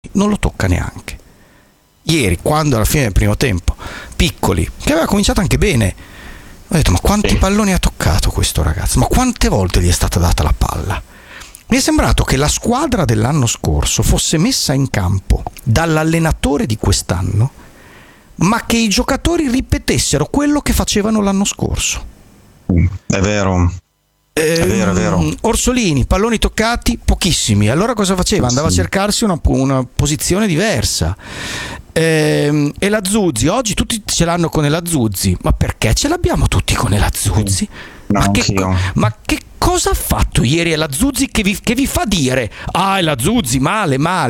non lo tocca neanche. Ieri, quando alla fine del primo tempo, Piccoli, che aveva cominciato anche bene, ho detto: ma quanti palloni ha toccato questo ragazzo? Ma quante volte gli è stata data la palla? Mi è sembrato che la squadra dell'anno scorso fosse messa in campo dall'allenatore di quest'anno, ma che i giocatori ripetessero quello che facevano l'anno scorso. È vero. È vero. Orsolini, palloni toccati pochissimi. Allora cosa faceva? Andava a cercarsi una posizione diversa. E la Zuzzi, oggi tutti ce l'hanno con la Zuzzi, ma perché ce l'abbiamo tutti con la Zuzzi? Ma che cosa ha fatto ieri la Zuzzi che vi fa dire: ah, è la Zuzzi, male? Ma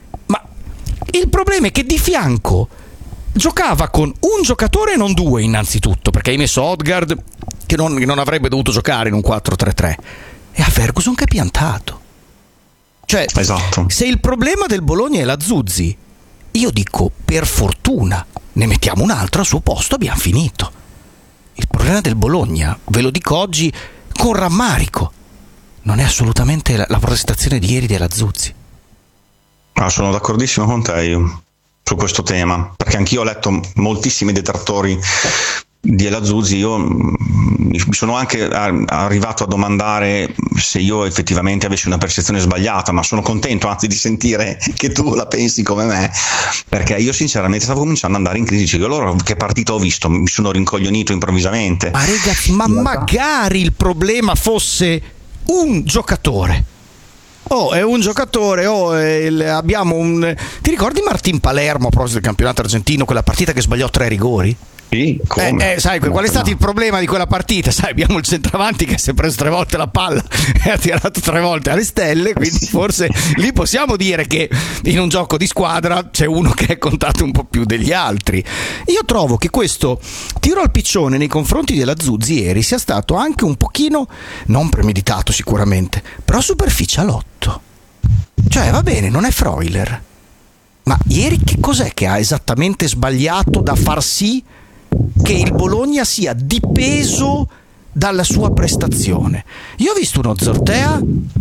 il problema è che di fianco giocava con un giocatore e non due, innanzitutto, perché hai messo Odgaard che non avrebbe dovuto giocare in un 4-3-3, e a Ferguson che è piantato. Cioè, esatto. Se il problema del Bologna è la Zuzzi, io dico per fortuna ne mettiamo un altro al suo posto, abbiamo finito. Il problema del Bologna, ve lo dico oggi con rammarico, non è assolutamente la prestazione di ieri della Zuzzi. Sono d'accordissimo con te io su questo tema, perché anch'io ho letto moltissimi detrattori di El Azzurri. Io mi sono anche arrivato a domandare se io effettivamente avessi una percezione sbagliata, ma sono contento anzi di sentire che tu la pensi come me, perché io sinceramente stavo cominciando ad andare in crisi. Io allora che partita ho visto? Mi sono rincoglionito improvvisamente. Ma ragazzi, magari il problema fosse un giocatore. È un giocatore, abbiamo un... Ti ricordi Martin Palermo a proposito del campionato argentino, quella partita che sbagliò 3 rigori? Sì, come? Sai qual è stato il problema di quella partita? Sai, abbiamo il centravanti che si è preso 3 volte la palla e ha tirato 3 volte alle stelle, quindi forse lì possiamo dire che in un gioco di squadra c'è uno che è contato un po' più degli altri. Io trovo che questo tiro al piccione nei confronti della Zuzzi ieri sia stato anche un pochino, non premeditato sicuramente, però superficialotto. Cioè, va bene, non è Freuler, ma ieri che cos'è che ha esattamente sbagliato da far sì che il Bologna sia dipeso dalla sua prestazione? Io ho visto uno Zortea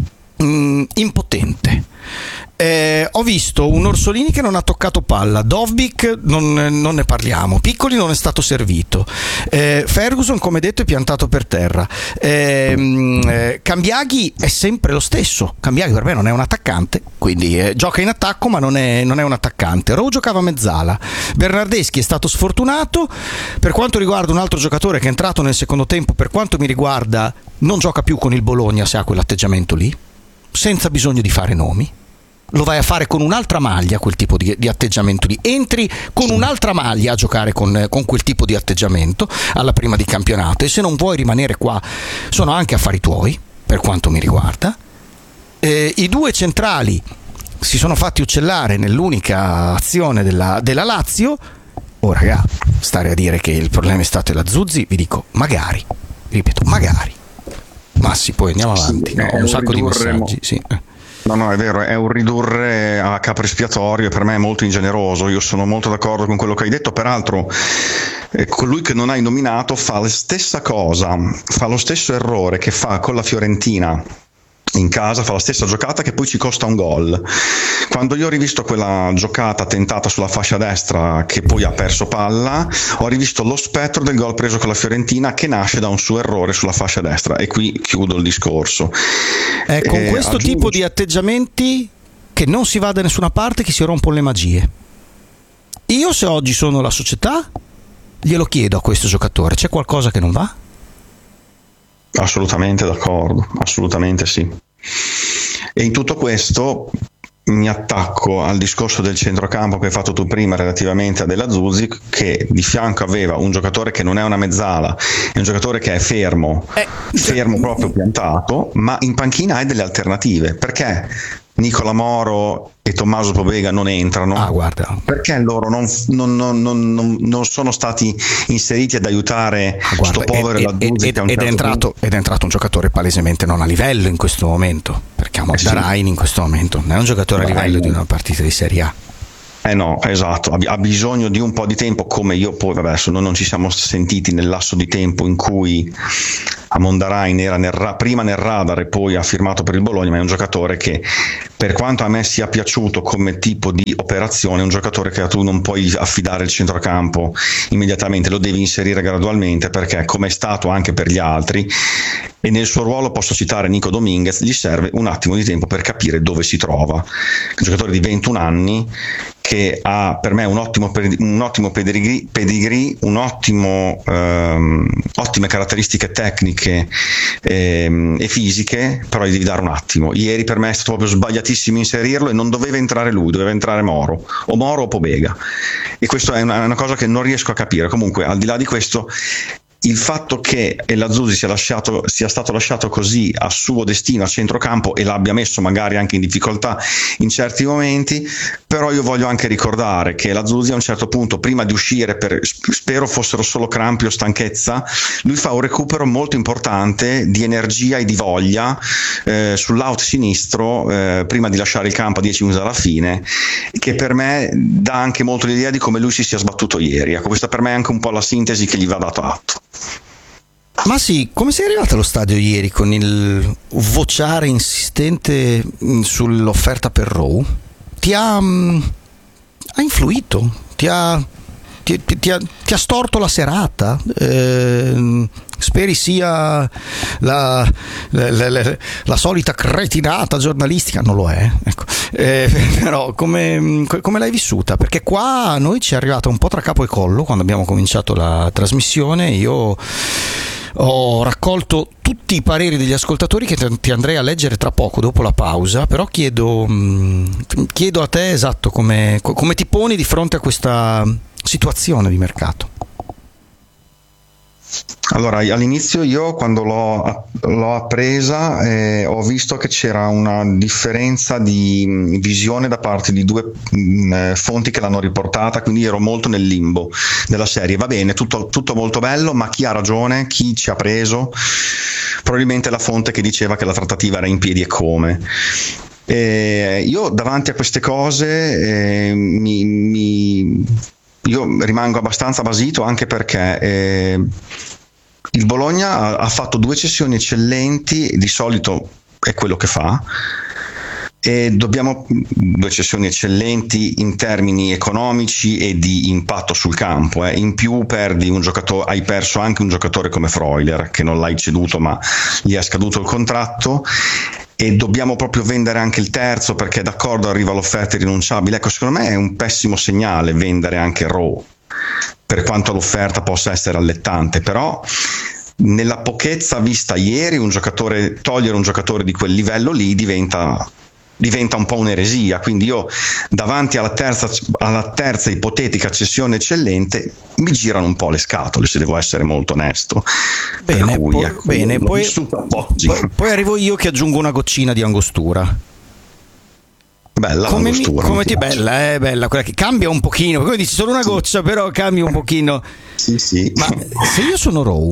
impotente, ho visto un Orsolini che non ha toccato palla, Dovbyk non ne parliamo, Piccoli non è stato servito, Ferguson come detto è piantato per terra, Cambiaghi è sempre lo stesso. Cambiaghi per me non è un attaccante, quindi gioca in attacco ma non è un attaccante. Rowe giocava a mezzala, Bernardeschi è stato sfortunato. Per quanto riguarda un altro giocatore che è entrato nel secondo tempo, per quanto mi riguarda non gioca più con il Bologna se ha quell'atteggiamento lì, senza bisogno di fare nomi. Lo vai a fare con un'altra maglia, quel tipo di atteggiamento lì. Entri con un'altra maglia a giocare con quel tipo di atteggiamento alla prima di campionato, e se non vuoi rimanere qua sono anche affari tuoi, per quanto mi riguarda. I 2 centrali si sono fatti uccellare nell'unica azione della Lazio. Raga, stare a dire che il problema è stato la Zuzzi, vi dico magari, ripeto magari, ma sì, poi andiamo avanti. Sì, un sacco di messaggi, sì. No, è vero, è un ridurre a capro espiatorio, e per me è molto ingeneroso. Io sono molto d'accordo con quello che hai detto. Peraltro colui che non hai nominato fa la stessa cosa, fa lo stesso errore che fa con la Fiorentina in casa, fa la stessa giocata che poi ci costa un gol. Quando io ho rivisto quella giocata tentata sulla fascia destra che poi ha perso palla, ho rivisto lo spettro del gol preso con la Fiorentina che nasce da un suo errore sulla fascia destra, e qui chiudo il discorso. È con questo tipo di atteggiamenti che non si va da nessuna parte, che si rompono le magie. Io, se oggi sono la società, glielo chiedo a questo giocatore: c'è qualcosa che non va? Assolutamente d'accordo, assolutamente sì. E in tutto questo mi attacco al discorso del centrocampo che hai fatto tu prima relativamente a Della Zuzzi, che di fianco aveva un giocatore che non è una mezzala, è un giocatore che è fermo proprio piantato, ma in panchina hai delle alternative. Perché Nicola Moro e Tommaso Pobega non entrano? Guarda, perché loro non sono stati inseriti ad aiutare questo povero Lazzuzzi ed è entrato un giocatore palesemente non a livello in questo momento, perché Amodarain in questo momento non è un giocatore a livello di una partita di Serie A. No, esatto, ha bisogno di un po' di tempo, come io poi, vabbè, adesso noi non ci siamo sentiti nel lasso di tempo in cui Amon Darain era prima nel radar e poi ha firmato per il Bologna, ma è un giocatore che, per quanto a me sia piaciuto come tipo di operazione, è un giocatore che tu non puoi affidare il centrocampo immediatamente, lo devi inserire gradualmente, perché come è stato anche per gli altri, e nel suo ruolo posso citare Nico Dominguez, gli serve un attimo di tempo per capire dove si trova. Un giocatore di 21 anni che ha per me un ottimo pedigree, ottime caratteristiche tecniche e fisiche, però gli devi dare un attimo. Ieri per me è stato proprio sbagliatissimo inserirlo, e non doveva entrare lui, doveva entrare Moro o Pobega, e questo è una cosa che non riesco a capire. Comunque, al di là di questo, il fatto che El Azzurri sia stato lasciato così a suo destino a centrocampo e l'abbia messo magari anche in difficoltà in certi momenti, però io voglio anche ricordare che El Azzurri a un certo punto, prima di uscire, spero fossero solo crampi o stanchezza, lui fa un recupero molto importante di energia e di voglia sull'out sinistro prima di lasciare il campo a 10 minuti alla fine, che per me dà anche molto l'idea di come lui si sia sbattuto ieri. Ecco, questa per me è anche un po' la sintesi che gli va dato atto. Ma sì, come sei arrivato allo stadio ieri con il vociare insistente sull'offerta per Rowe? Ti ha influito? Ti ha storto la serata? Speri sia la solita cretinata giornalistica? Non lo è, ecco. Però come l'hai vissuta? Perché qua a noi ci è arrivata un po' tra capo e collo quando abbiamo cominciato la trasmissione. Io ho raccolto tutti i pareri degli ascoltatori che ti andrei a leggere tra poco dopo la pausa, però chiedo a te, esatto, come ti poni di fronte a questa situazione di mercato. Allora, all'inizio io quando l'ho appresa ho visto che c'era una differenza di visione da parte di due fonti che l'hanno riportata, quindi ero molto nel limbo della serie. Va bene, tutto molto bello, ma chi ha ragione? Chi ci ha preso? Probabilmente la fonte che diceva che la trattativa era in piedi e come. Io davanti a queste cose io rimango abbastanza basito, anche perché il Bologna ha fatto 2 cessioni eccellenti, di solito è quello che fa, e 2 cessioni eccellenti in termini economici e di impatto sul campo. In più hai perso anche un giocatore come Freuler, che non l'hai ceduto ma gli è scaduto il contratto, e dobbiamo proprio vendere anche il terzo, perché d'accordo arriva l'offerta irrinunciabile. Ecco, secondo me è un pessimo segnale vendere anche Rowe, per quanto l'offerta possa essere allettante, però nella pochezza vista ieri togliere un giocatore di quel livello lì diventa un po' un'eresia. Quindi io davanti alla terza ipotetica cessione eccellente mi girano un po' le scatole, se devo essere molto onesto. Poi arrivo io che aggiungo una goccina di angostura. Bella l'angostura. Bella, bella, quella che cambia un pochino, come dici, solo una goccia, però cambia un pochino. Sì. Ma se io sono Rowe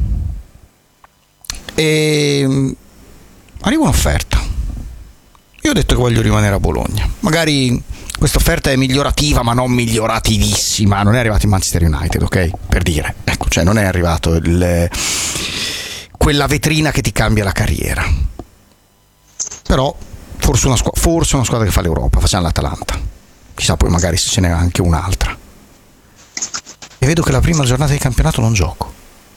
e arriva un'offerta, io ho detto che voglio rimanere a Bologna, magari questa offerta è migliorativa ma non migliorativissima, non è arrivato in Manchester United, ok? Per dire, ecco, cioè non è arrivato quella vetrina che ti cambia la carriera, però forse una squadra che fa l'Europa, facciamo l'Atalanta, chissà poi magari se ce n'è anche un'altra, e vedo che la prima giornata di campionato non gioco.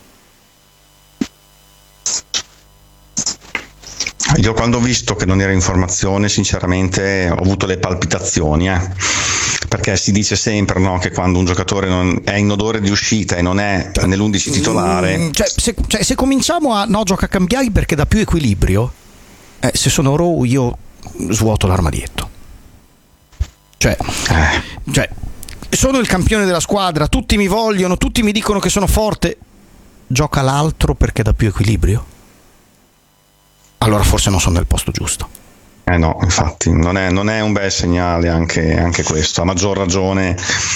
Io quando ho visto che non era in formazione, sinceramente ho avuto le palpitazioni, perché si dice sempre, no, che quando un giocatore è in odore di uscita e non è nell'11 titolare, se cominciamo a gioca a cambiare perché dà più equilibrio, se sono Rowe io svuoto l'armadietto, cioè sono il campione della squadra, tutti mi vogliono, tutti mi dicono che sono forte, gioca l'altro perché dà più equilibrio, allora forse non sono nel posto giusto. No, infatti non è un bel segnale anche questo, a maggior ragione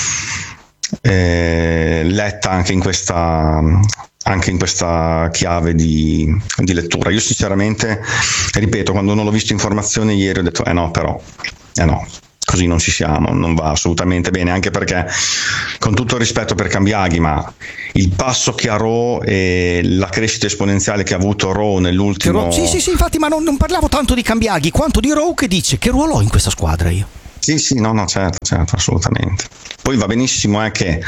letta anche in questa chiave di lettura. Io sinceramente, ripeto, quando non l'ho visto in formazione ieri ho detto no. così non ci siamo, non va assolutamente bene, anche perché, con tutto il rispetto per Cambiaghi, ma il passo che ha Raw e la crescita esponenziale che ha avuto Raw nell'ultimo... Sì, infatti, ma non parlavo tanto di Cambiaghi quanto di Raw, che dice che ruolo ho in questa squadra io. Sì, no, certo, assolutamente. Poi va benissimo che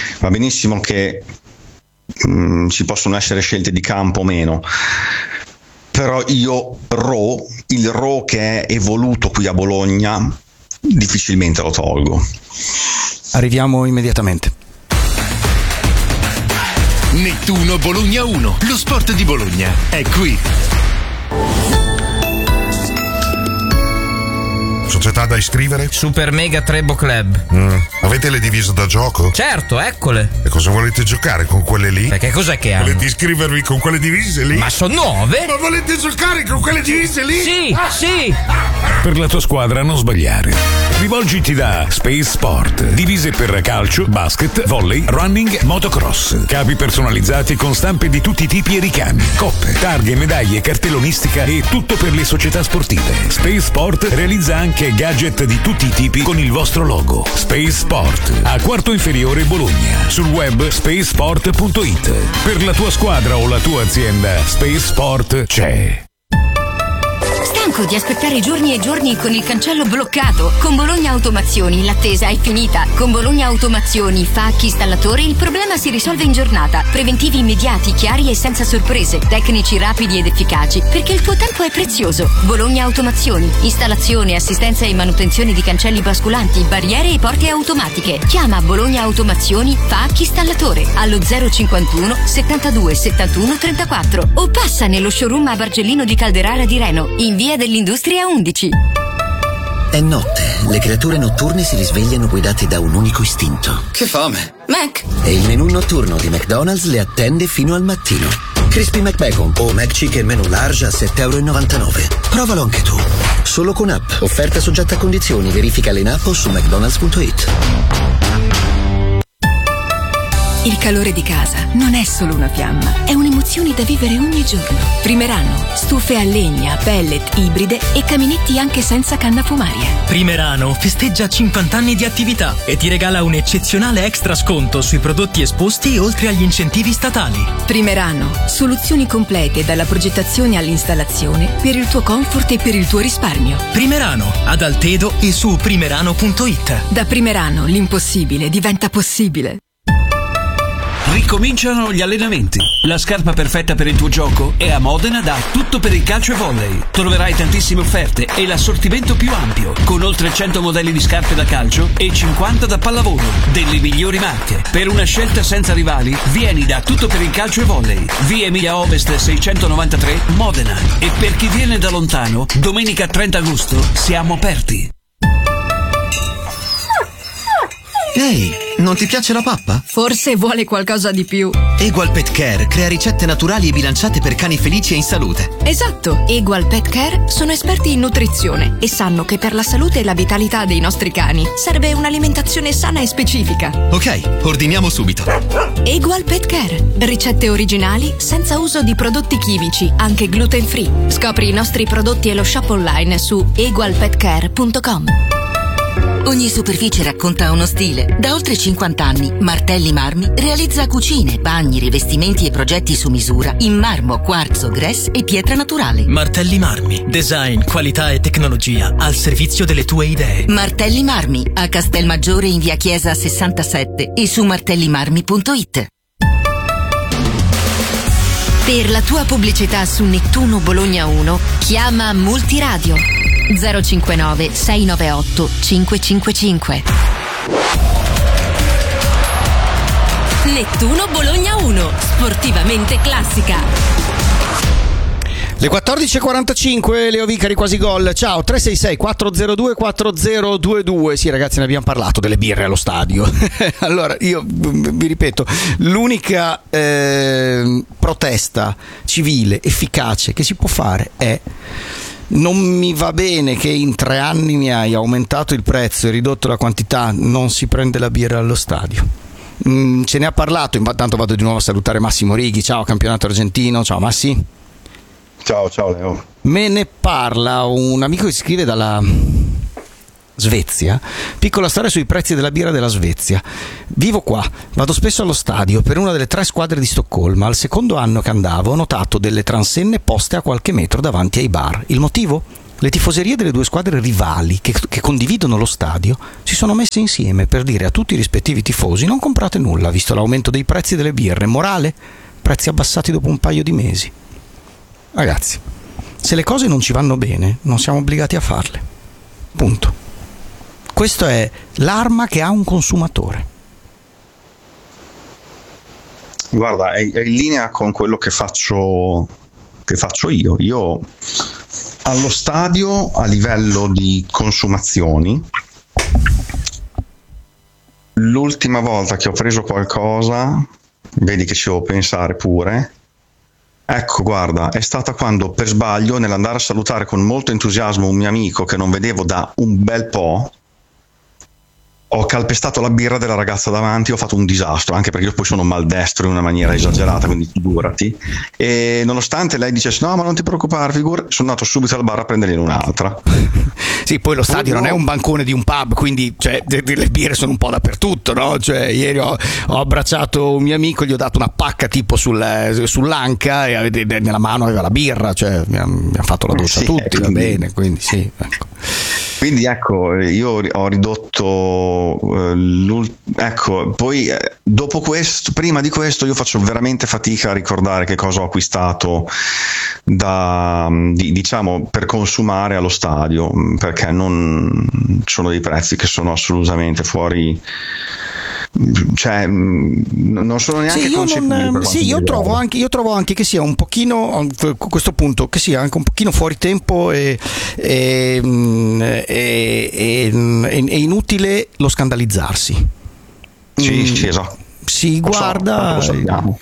ci possono essere scelte di campo o meno, però io il Raw che è evoluto qui a Bologna difficilmente lo tolgo. Arriviamo immediatamente. Nettuno Bologna 1, lo sport di Bologna è qui. Società da iscrivere? Super Mega Trebo Club. Avete le divise da gioco? Certo, eccole. E cosa volete giocare con quelle lì? Perché cos'è che hanno? Volete iscrivervi con quelle divise lì? Ma sono nuove? Ma volete giocare con quelle divise lì? Sì. Per la tua squadra non sbagliare. Rivolgiti da Space Sport. Divise per calcio, basket, volley, running, motocross. Capi personalizzati con stampe di tutti i tipi e ricami. Coppe, targhe, medaglie, cartellonistica e tutto per le società sportive. Space Sport realizza anche gadget di tutti i tipi con il vostro logo. Space Sport, a Quarto Inferiore Bologna. Sul web spacesport.it. Per la tua squadra o la tua azienda, Space Sport c'è. Stanco di aspettare giorni e giorni con il cancello bloccato? Con Bologna Automazioni l'attesa è finita. Con Bologna Automazioni, Facchi, Installatore, il problema si risolve in giornata. Preventivi immediati, chiari e senza sorprese. Tecnici rapidi ed efficaci, perché il tuo tempo è prezioso. Bologna Automazioni, installazione, assistenza e manutenzione di cancelli basculanti, barriere e porte automatiche. Chiama Bologna Automazioni, Facchi, Installatore allo 051 72 71 34 o passa nello showroom a Bargellino di Calderara di Reno, in via dell'Industria 11. È notte, le creature notturne si risvegliano guidate da un unico istinto. Che fame! Mac! E il menù notturno di McDonald's le attende fino al mattino. Crispy McBacon o McChicken menù large a €7,99. Provalo anche tu. Solo con app. Offerta soggetta a condizioni. Verifica in app o su mcdonalds.it. Il calore di casa non è solo una fiamma, è un'emozione da vivere ogni giorno. Primerano, stufe a legna, pellet, ibride e caminetti anche senza canna fumaria. Primerano festeggia 50 anni di attività e ti regala un eccezionale extra sconto sui prodotti esposti oltre agli incentivi statali. Primerano, soluzioni complete dalla progettazione all'installazione per il tuo comfort e per il tuo risparmio. Primerano, ad Altedo e su primerano.it. Da Primerano l'impossibile diventa possibile. Ricominciano gli allenamenti. La scarpa perfetta per il tuo gioco è a Modena da Tutto per il calcio e volley. Troverai tantissime offerte e l'assortimento più ampio, con oltre 100 modelli di scarpe da calcio e 50 da pallavolo, delle migliori marche. Per una scelta senza rivali, vieni da Tutto per il calcio e volley, via Emilia Ovest 693, Modena. E per chi viene da lontano, domenica 30 agosto siamo aperti. Ehi, non ti piace la pappa? Forse vuole qualcosa di più. Egual Pet Care crea ricette naturali e bilanciate per cani felici e in salute. Esatto, Egual Pet Care sono esperti in nutrizione e sanno che per la salute e la vitalità dei nostri cani serve un'alimentazione sana e specifica. Ok, ordiniamo subito. Egual Pet Care, ricette originali senza uso di prodotti chimici, anche gluten free. Scopri i nostri prodotti e lo shop online su egualpetcare.com. Ogni superficie racconta uno stile. Da oltre 50 anni, Martelli Marmi realizza cucine, bagni, rivestimenti e progetti su misura in marmo, quarzo, grès e pietra naturale. Martelli Marmi, design, qualità e tecnologia al servizio delle tue idee. Martelli Marmi, a Castelmaggiore in via Chiesa 67 e su martellimarmi.it. Per la tua pubblicità su Nettuno Bologna 1, chiama Multiradio 059 698 555. Nettuno Bologna 1, sportivamente classica. Le 14.45, Leo Vicari, quasi gol. Ciao, 366 402 4022. Sì, ragazzi, ne abbiamo parlato delle birre allo stadio. Allora, io vi ripeto, l'unica protesta civile efficace che si può fare è: non mi va bene che in 3 anni mi hai aumentato il prezzo e ridotto la quantità, non si prende la birra allo stadio. Ce ne ha parlato, intanto vado di nuovo a salutare Massimo Righi. Ciao, campionato argentino. Ciao Massi. Ciao Leo. Me ne parla un amico che scrive dalla Svezia. Piccola storia sui prezzi della birra della Svezia. Vivo qua, vado spesso allo stadio per una delle 3 squadre di Stoccolma. Al secondo anno che andavo ho notato delle transenne poste a qualche metro davanti ai bar. Il motivo? Le tifoserie delle 2 squadre rivali che condividono lo stadio si sono messe insieme per dire a tutti i rispettivi tifosi: non comprate nulla, visto l'aumento dei prezzi delle birre. Morale? Prezzi abbassati dopo un paio di mesi. Ragazzi, se le cose non ci vanno bene, non siamo obbligati a farle. Punto. Questa è l'arma che ha un consumatore. Guarda, è in linea con quello che faccio io. Io allo stadio, a livello di consumazioni, l'ultima volta che ho preso qualcosa, vedi che ci devo pensare pure, ecco, guarda, è stata quando per sbaglio, nell'andare a salutare con molto entusiasmo un mio amico che non vedevo da un bel po', ho calpestato la birra della ragazza davanti, ho fatto un disastro, anche perché io poi sono maldestro in una maniera esagerata, quindi figurati. E nonostante lei dicesse no, ma non ti preoccupare, sono andato subito al bar a prenderne un'altra. Sì, poi lo stadio non è un bancone di un pub, quindi le birre sono un po' dappertutto, no? Cioè, ieri ho abbracciato un mio amico, gli ho dato una pacca tipo sull'anca e nella mano aveva la birra, cioè mi ha fatto la doccia tutti, va bene, quindi sì, ecco. Quindi ecco, io ho ridotto poi dopo questo, prima di questo io faccio veramente fatica a ricordare che cosa ho acquistato diciamo per consumare allo stadio, perché non sono dei prezzi che sono assolutamente fuori, cioè non sono neanche concepibili. Io trovo anche che sia un pochino, a questo punto, che sia anche un pochino fuori tempo e inutile lo scandalizzarsi. Sì, esatto. Si guarda adesso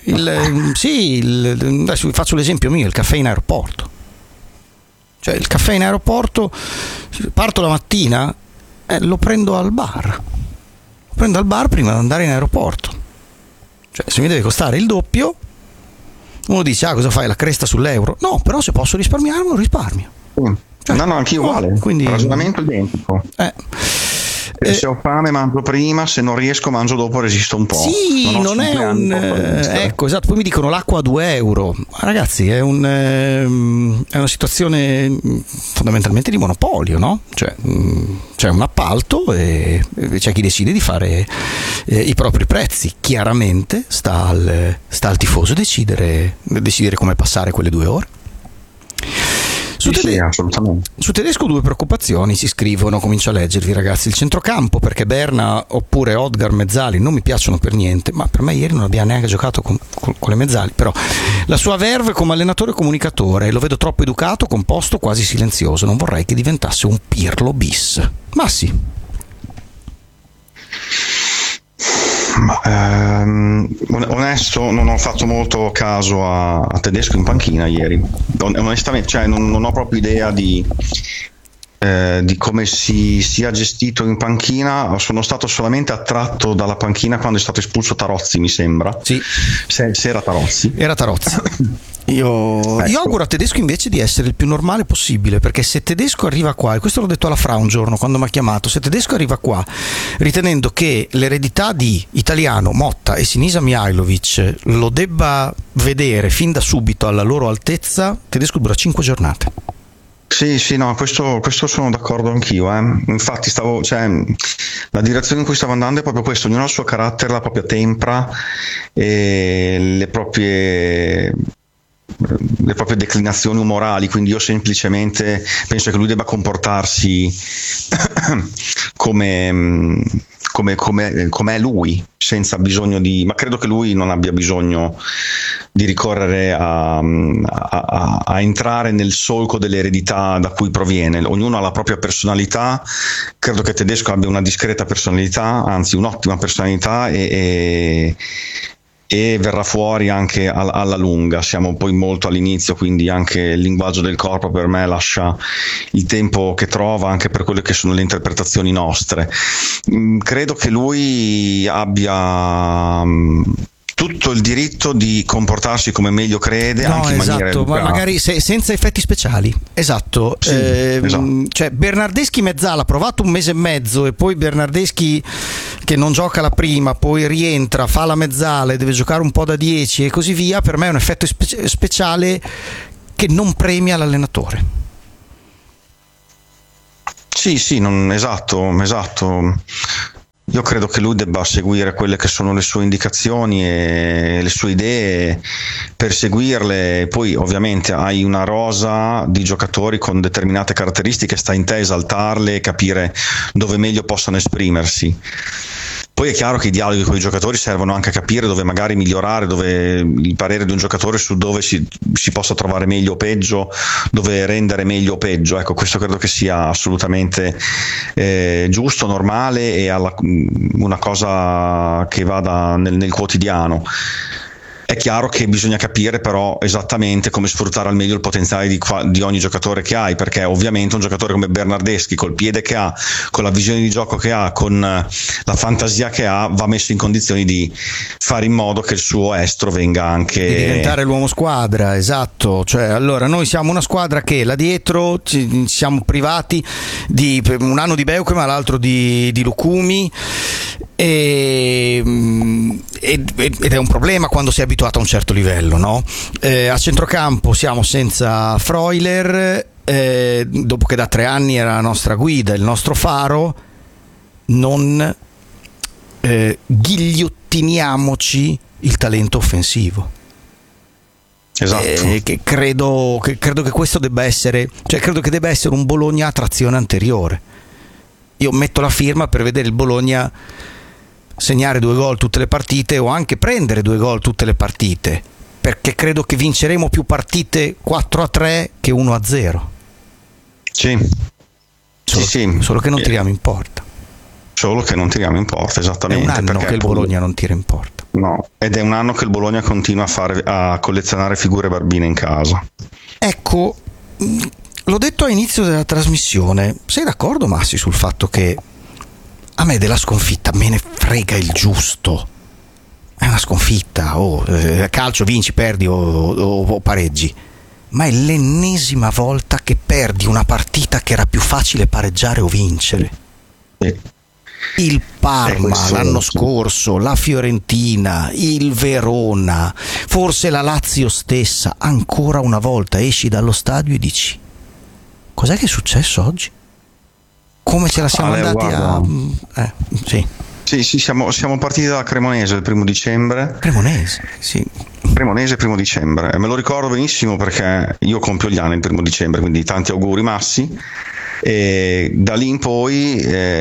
vi faccio l'esempio mio, il caffè in aeroporto. Cioè il caffè in aeroporto, parto la mattina, lo prendo al bar. Prendo al bar prima di andare in aeroporto. Cioè, se mi deve costare il doppio, uno dice: cosa fai, la cresta sull'euro? No, però se posso risparmiare, lo risparmio. Cioè, no, anche io uguale. Quindi ragionamento identico. Se ho fame mangio prima, se non riesco mangio dopo, resisto un po'. Sì, non è ecco, esatto. Poi mi dicono l'acqua a 2 euro. Ragazzi, è una situazione fondamentalmente di monopolio, no? Cioè c'è un appalto e c'è chi decide di fare i propri prezzi. Chiaramente sta al tifoso decidere come passare quelle 2 ore. Assolutamente. Su Tedesco 2 preoccupazioni si scrivono, comincio a leggervi, ragazzi. Il centrocampo, perché Berna oppure Odgar Mezzali non mi piacciono per niente, ma per me ieri non abbiamo neanche giocato con le Mezzali, però la sua verve come allenatore e comunicatore lo vedo troppo educato, composto, quasi silenzioso. Non vorrei che diventasse un Pirlo bis. Ma sì. Onesto, non ho fatto molto caso a Tedesco in panchina ieri, onestamente, cioè non ho proprio idea di come si sia gestito in panchina. Sono stato solamente attratto dalla panchina quando è stato espulso Tarozzi, mi sembra. Sì. Se era Tarozzi. Era Tarozzi. Io auguro a Tedesco invece di essere il più normale possibile, perché se Tedesco arriva qua, e questo l'ho detto alla Fra un giorno quando mi ha chiamato, se Tedesco arriva qua ritenendo che l'eredità di Italiano, Motta e Sinisa Mihajlovic lo debba vedere fin da subito alla loro altezza, Tedesco dura 5 giornate. Sì, no, questo sono d'accordo anch'io. Infatti la direzione in cui stavo andando è proprio questo: ognuno ha il suo carattere, la propria tempra e le proprie declinazioni umorali, quindi io semplicemente penso che lui debba comportarsi come è lui, senza bisogno ma credo che lui non abbia bisogno di ricorrere a entrare nel solco dell'eredità da cui proviene. Ognuno ha la propria personalità. Credo che Tedesco abbia una discreta personalità, anzi un'ottima personalità, e verrà fuori anche alla lunga. Siamo poi molto all'inizio, quindi anche il linguaggio del corpo per me lascia il tempo che trova anche per quelle che sono le interpretazioni nostre. Credo che lui abbia tutto il diritto di comportarsi come meglio crede, anche in maniera educata. Ma magari senza effetti speciali. Esatto. Sì, esatto. Cioè Bernardeschi Mezzala ha provato un mese e mezzo e poi Bernardeschi che non gioca la prima, poi rientra, fa la mezzala e deve giocare un po' da 10 e così via. Per me è un effetto speciale che non premia l'allenatore. Sì, esatto. Io credo che lui debba seguire quelle che sono le sue indicazioni e le sue idee, perseguirle. Poi ovviamente hai una rosa di giocatori con determinate caratteristiche, sta in te esaltarle e capire dove meglio possono esprimersi. Poi è chiaro che i dialoghi con i giocatori servono anche a capire dove magari migliorare, dove il parere di un giocatore su dove si possa trovare meglio o peggio, dove rendere meglio o peggio. Ecco, questo credo che sia assolutamente giusto, normale e una cosa che vada nel quotidiano. È chiaro che bisogna capire però esattamente come sfruttare al meglio il potenziale di ogni giocatore che hai, perché ovviamente un giocatore come Bernardeschi, col piede che ha, con la visione di gioco che ha, con la fantasia che ha, va messo in condizioni di fare in modo che il suo estro venga anche... Di diventare l'uomo squadra, esatto. Cioè, allora, noi siamo una squadra che là dietro ci siamo privati di un anno di Beuke, ma l'altro di Lucumi, ed è un problema quando si è abituato a un certo livello, no? A centrocampo siamo senza Freuler, dopo che da 3 anni era la nostra guida, il nostro faro. Non ghigliottiniamoci il talento offensivo. Esatto. Che credo che questo debba essere, cioè credo che debba essere un Bologna a trazione anteriore. Io metto la firma per vedere il Bologna segnare 2 gol tutte le partite o anche prendere 2 gol tutte le partite, perché credo che vinceremo più partite 4-3 che 1-0. Sì. Solo che non tiriamo in porta. Solo che non tiriamo in porta, esattamente. È un anno che il Bologna non tira in porta. No, ed è un anno che il Bologna continua a collezionare figure barbine in casa. Ecco, l'ho detto a inizio della trasmissione. Sei d'accordo, Massi, sul fatto che a me della sconfitta me ne frega il giusto? È una sconfitta, calcio, vinci, perdi o pareggi, ma è l'ennesima volta che perdi una partita che era più facile pareggiare o vincere. Il Parma l'anno scorso, la Fiorentina, il Verona, forse la Lazio stessa. Ancora una volta esci dallo stadio e dici: cos'è che è successo oggi? Come ce la siamo andati Sì, siamo partiti da Cremonese il 1 dicembre. Cremonese, sì. Cremonese 1 dicembre. Me lo ricordo benissimo perché io compio gli anni il 1 dicembre, quindi tanti auguri, Massi. E da lì in poi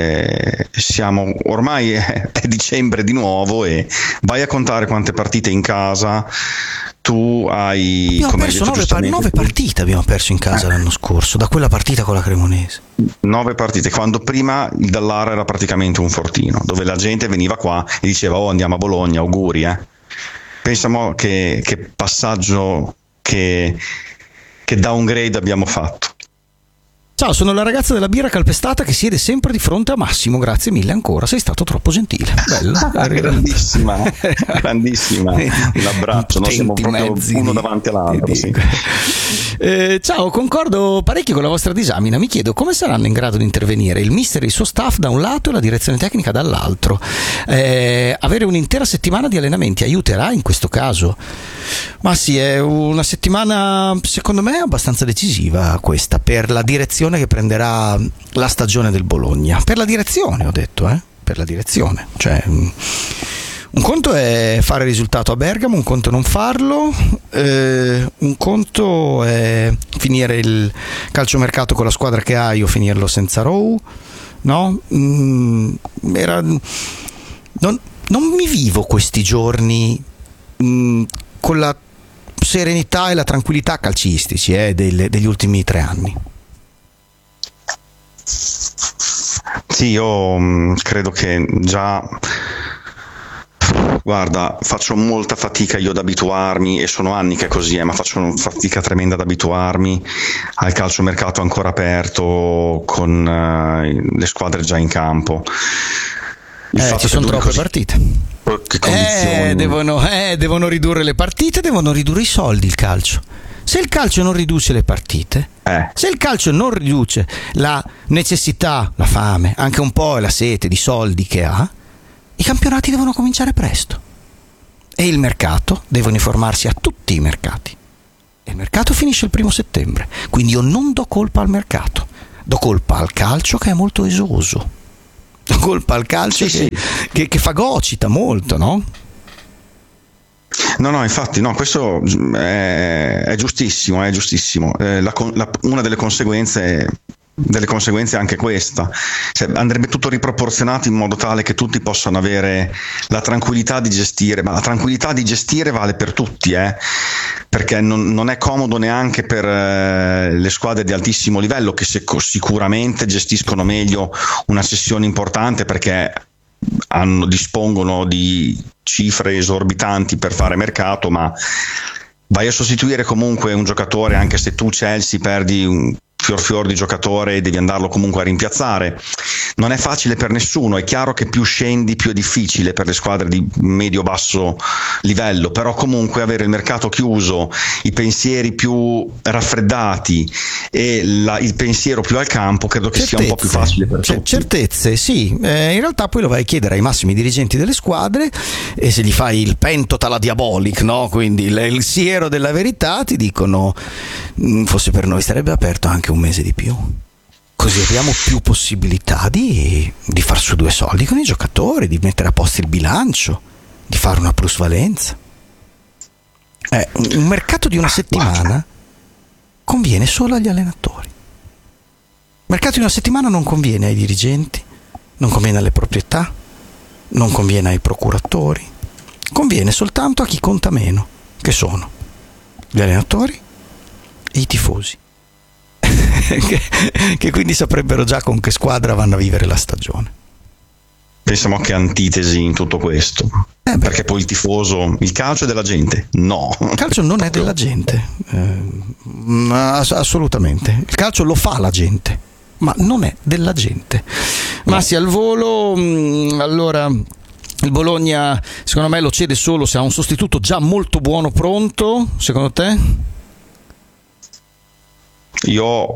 siamo ormai è dicembre di nuovo e vai a contare quante partite in casa tu hai. Abbiamo perso 9 partite abbiamo perso in casa l'anno scorso, da quella partita con la Cremonese. 9 partite, quando prima il Dallara era praticamente un fortino, dove la gente veniva qua e diceva: oh, andiamo a Bologna, auguri. Pensiamo che passaggio, che downgrade abbiamo fatto. Ciao, sono la ragazza della birra calpestata che siede sempre di fronte a Massimo. Grazie mille ancora, sei stato troppo gentile. Bella. Grandissima. Un abbraccio, no? Siamo proprio uno davanti all'altro. Sì. Ciao, concordo parecchio con la vostra disamina. Mi chiedo come saranno in grado di intervenire il mister e il suo staff da un lato e la direzione tecnica dall'altro. Avere un'intera settimana di allenamenti aiuterà in questo caso? Ma sì, è una settimana secondo me abbastanza decisiva questa per la direzione che prenderà la stagione del Bologna. Per la direzione, ho detto, per la direzione. Cioè, un conto è fare risultato a Bergamo, un conto è non farlo, un conto è finire il calciomercato con la squadra che hai o finirlo senza Rowe, no? Non mi vivo questi giorni con la serenità e la tranquillità calcistici degli ultimi 3 anni. Sì, io credo che già, guarda, faccio molta fatica io ad abituarmi, e sono anni che è così, ma faccio una fatica tremenda ad abituarmi al calciomercato ancora aperto con le squadre già in campo. Ci sono troppe partite. Che condizioni. Devono ridurre le partite, devono ridurre i soldi il calcio. Se il calcio non riduce le partite, se il calcio non riduce la necessità, la fame, anche un po' la sete di soldi che ha, i campionati devono cominciare presto. E il mercato deve uniformarsi a tutti i mercati. E il mercato finisce il 1° settembre. Quindi io non do colpa al mercato, do colpa al calcio che è molto esoso. Do colpa al calcio che fagocita molto, no? No, infatti, no, questo è giustissimo, è giustissimo. Una delle conseguenze è anche questa. Andrebbe tutto riproporzionato in modo tale che tutti possano avere la tranquillità di gestire, ma la tranquillità di gestire vale per tutti, perché non è comodo neanche per le squadre di altissimo livello, che sicuramente gestiscono meglio una sessione importante perché dispongono di cifre esorbitanti per fare mercato, ma vai a sostituire comunque un giocatore, anche se tu Chelsea perdi un fior di giocatore e devi andarlo comunque a rimpiazzare. Non è facile per nessuno, è chiaro che più scendi più è difficile per le squadre di medio-basso livello, però comunque avere il mercato chiuso, i pensieri più raffreddati e il pensiero più al campo, credo che sia un po' più facile per tutti. Certezze, sì, in realtà poi lo vai a chiedere ai massimi dirigenti delle squadre e se gli fai il pentotala diabolic, no? Quindi il siero della verità, ti dicono forse per noi sarebbe aperto anche un mese di più, così abbiamo più possibilità di far su 2 soldi con i giocatori, di mettere a posto il bilancio, di fare una plusvalenza. Un mercato di una settimana conviene solo agli allenatori. Il mercato di una settimana non conviene ai dirigenti, non conviene alle proprietà, non conviene ai procuratori, conviene soltanto a chi conta meno, che sono gli allenatori e i tifosi. che quindi saprebbero già con che squadra vanno a vivere la stagione. Pensiamo che antitesi in tutto questo, perché poi il calcio è della gente. No, il calcio non è della gente, assolutamente. Il calcio lo fa la gente, ma non è della gente. Massi, al volo, allora il Bologna secondo me lo cede solo se ha un sostituto già molto buono pronto, secondo te? Io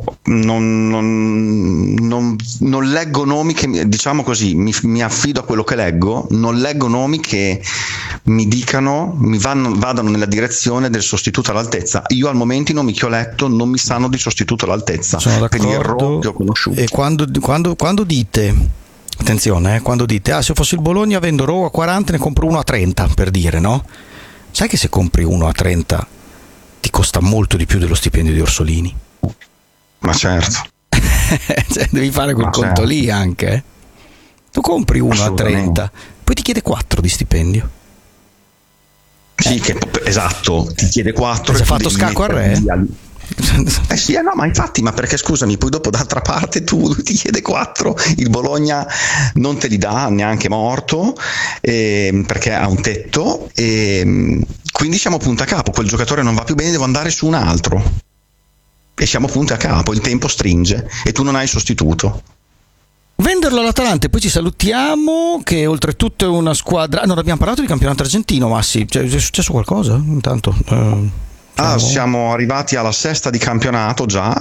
non leggo nomi che, diciamo così, mi affido a quello che leggo, non leggo nomi che mi dicano, vadano nella direzione del sostituto all'altezza. Io al momento i nomi che ho letto non mi sanno di sostituto all'altezza. Sono d'accordo. Per gli errori che ho conosciuto. E quando dite, attenzione, quando dite se fossi il Bologna vendo Rowe a 40 ne compro uno a 30, per dire, no? Sai che se compri uno a 30 ti costa molto di più dello stipendio di Orsolini? Ma certo. Cioè, devi fare quel conto lì anche. Tu compri uno a 30, poi ti chiede 4 di stipendio. Sì, esatto, ti chiede 4. Hai fatto scacco al re? Sì, no, ma infatti, ma perché scusami, poi dopo d'altra parte lui ti chiede 4, il Bologna non te li dà neanche morto, perché ha un tetto, quindi siamo punto a capo, quel giocatore non va più bene, devo andare su un altro. E siamo punti a capo, il tempo stringe e tu non hai sostituto. Venderlo all'Atalanta e poi ci salutiamo, che oltretutto è una squadra. Non abbiamo parlato di campionato argentino, Massi, è successo qualcosa intanto? Siamo arrivati alla 6ª di campionato già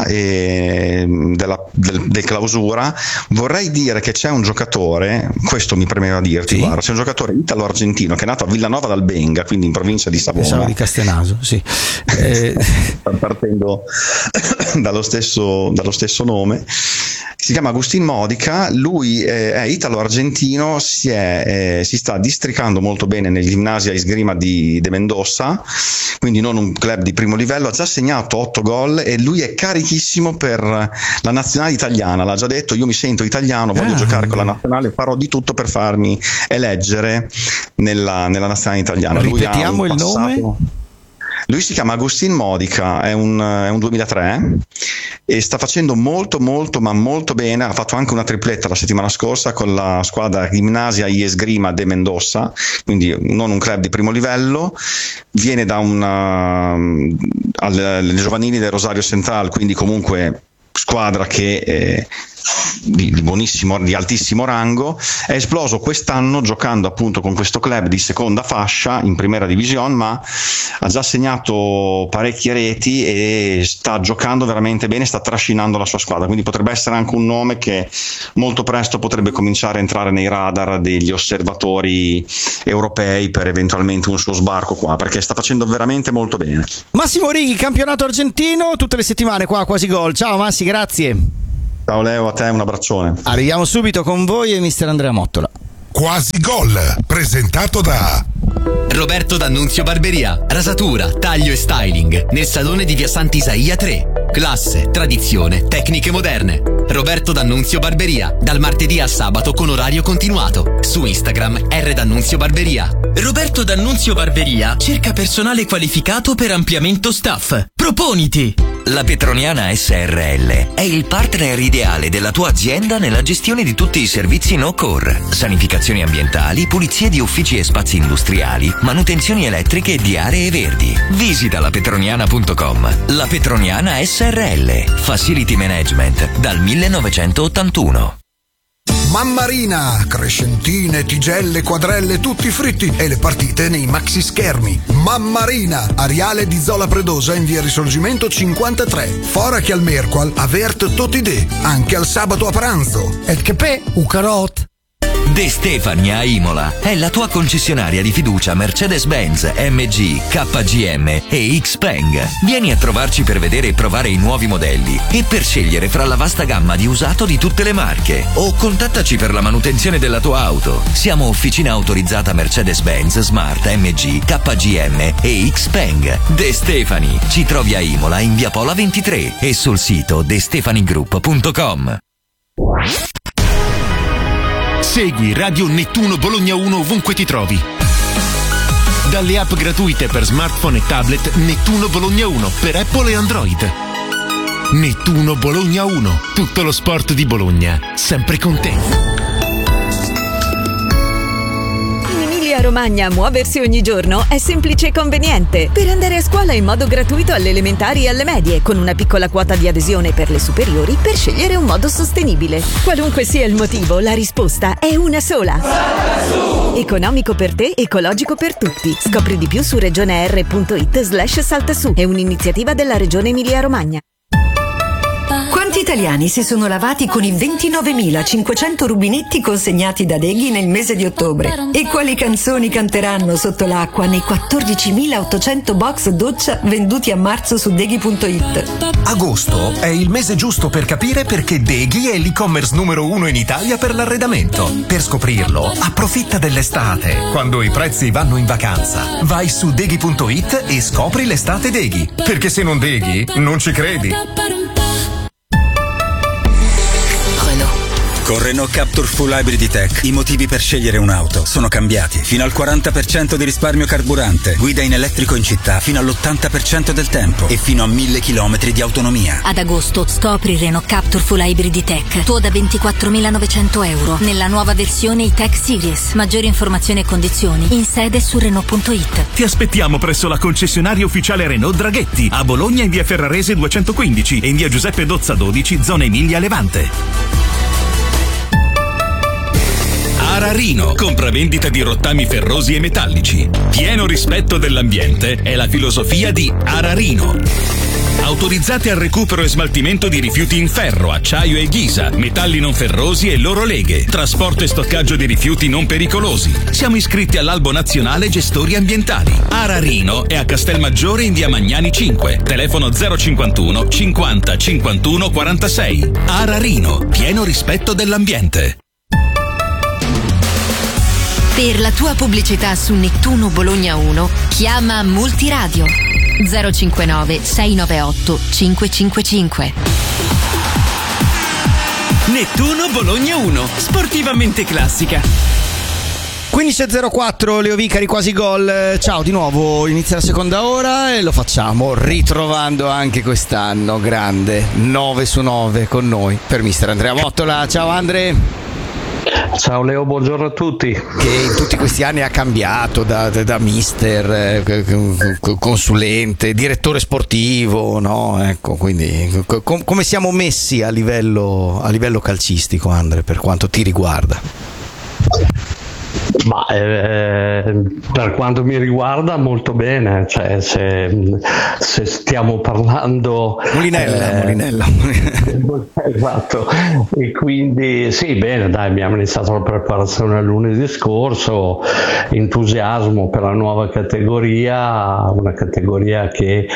del clausura. Vorrei dire che c'è un giocatore, questo mi premeva dirti, guarda, c'è un giocatore italo-argentino che è nato a Villanova d'Albenga, quindi in provincia di Savona. Pensavo di Castenaso, sì. Partendo dallo stesso nome. Si chiama Agustin Modica, lui è italo-argentino, si sta districando molto bene nel Gimnasia Esgrima di Mendoza, quindi non un club di primo livello, ha già segnato 8 gol e lui è carichissimo per la nazionale italiana, l'ha già detto, io mi sento italiano, voglio giocare con la nazionale, farò di tutto per farmi eleggere nella nazionale italiana. Ripetiamo il nome? Lui si chiama Agustin Modica, è un 2003 e sta facendo molto bene, ha fatto anche una tripletta la settimana scorsa con la squadra Gimnasia y Esgrima de Mendoza, quindi non un club di primo livello, viene da alle giovanili del Rosario Central, quindi comunque squadra che di buonissimo, di altissimo rango. È esploso quest'anno giocando appunto con questo club di seconda fascia in Primera División, ma ha già segnato parecchie reti e sta giocando veramente bene, sta trascinando la sua squadra, quindi potrebbe essere anche un nome che molto presto potrebbe cominciare a entrare nei radar degli osservatori europei per eventualmente un suo sbarco qua, perché sta facendo veramente molto bene. Massimo Righi, campionato argentino, tutte le settimane qua a Quasi Gol. Ciao Massi, grazie. Ciao Leo, a te un abbraccione. Arriviamo subito con voi e mister Andrea Mottola. Quasi Gol, presentato da Roberto D'Annunzio Barberia, rasatura, taglio e styling nel salone di via Sant'Isaia 3. Classe, tradizione, tecniche moderne. Roberto D'Annunzio Barberia, dal martedì al sabato con orario continuato. Su Instagram D'Annunzio Barberia. Roberto D'Annunzio Barberia cerca personale qualificato per ampliamento staff. Proponiti! La Petroniana SRL è il partner ideale della tua azienda nella gestione di tutti i servizi no-core, sanificazioni ambientali, pulizie di uffici e spazi industriali, manutenzioni elettriche e di aree verdi. Visita lapetroniana.com. La Petroniana SRL, Facility Management dal 1981. Mammarina, crescentine, tigelle, quadrelle, tutti fritti e le partite nei maxi schermi. Mammarina, Ariale di Zola Predosa in via Risorgimento 53. Fora che al Merqual, avert totide, anche al sabato a pranzo. E che pe, u carot. De Stefani a Imola è la tua concessionaria di fiducia Mercedes-Benz, MG, KGM e Xpeng. Vieni a trovarci per vedere e provare i nuovi modelli e per scegliere fra la vasta gamma di usato di tutte le marche, o contattaci per la manutenzione della tua auto. Siamo officina autorizzata Mercedes-Benz, Smart, MG, KGM e Xpeng. De Stefani, ci trovi a Imola in via Pola 23 e sul sito destefanigroup.com. Segui Radio Nettuno Bologna 1 ovunque ti trovi. Dalle app gratuite per smartphone e tablet Nettuno Bologna 1 per Apple e Android. Nettuno Bologna 1, tutto lo sport di Bologna, sempre con te. Romagna, muoversi ogni giorno è semplice e conveniente. Per andare a scuola in modo gratuito alle elementari e alle medie, con una piccola quota di adesione per le superiori per scegliere un modo sostenibile. Qualunque sia il motivo, la risposta è una sola. Economico per te, ecologico per tutti. Scopri di più su regioner.it/saltasu. È un'iniziativa della Regione Emilia-Romagna. Quanti italiani si sono lavati con i 29.500 rubinetti consegnati da Deghi nel mese di ottobre? E quali canzoni canteranno sotto l'acqua nei 14.800 box doccia venduti a marzo su Deghi.it? Agosto è il mese giusto per capire perché Deghi è l'e-commerce numero 1 in Italia per l'arredamento. Per scoprirlo, approfitta dell'estate, quando i prezzi vanno in vacanza. Vai su Deghi.it e scopri l'estate Deghi. Perché se non Deghi, non ci credi. Con Renault Captur Full Hybrid Tech i motivi per scegliere un'auto sono cambiati. Fino al 40% di risparmio carburante, guida in elettrico in città fino all'80% del tempo e fino a 1000 km di autonomia. Ad agosto scopri Renault Captur Full Hybrid Tech, tuo da 24.900 euro, nella nuova versione E-Tech Series. Maggiori informazioni e condizioni in sede su Renault.it. Ti aspettiamo presso la concessionaria ufficiale Renault Draghetti, a Bologna in via Ferrarese 215 e in via Giuseppe Dozza 12, zona Emilia Levante. Ararino, compravendita di rottami ferrosi e metallici. Pieno rispetto dell'ambiente è la filosofia di Ararino. Autorizzate al recupero e smaltimento di rifiuti in ferro, acciaio e ghisa, metalli non ferrosi e loro leghe, trasporto e stoccaggio di rifiuti non pericolosi. Siamo iscritti all'Albo Nazionale Gestori Ambientali. Ararino è a Castelmaggiore in via Magnani 5, telefono 051 50 51 46. Ararino, pieno rispetto dell'ambiente. Per la tua pubblicità su Nettuno Bologna 1, chiama Multiradio 059 698 555. Nettuno Bologna 1, sportivamente classica. 15.04, Leo Vicari, Quasi Gol. Ciao di nuovo, inizia la seconda ora e lo facciamo ritrovando anche quest'anno grande 9 su 9 con noi per mister Andrea Mottola. Ciao Andre. Ciao Leo, buongiorno a tutti. Che in tutti questi anni ha cambiato da mister, consulente, direttore sportivo, no? Ecco, quindi come siamo messi a livello calcistico, Andre, per quanto ti riguarda? Ma per quanto mi riguarda molto bene, cioè se stiamo parlando Molinella. Esatto, e quindi sì, bene, dai, abbiamo iniziato la preparazione lunedì scorso, entusiasmo per la nuova categoria, una categoria che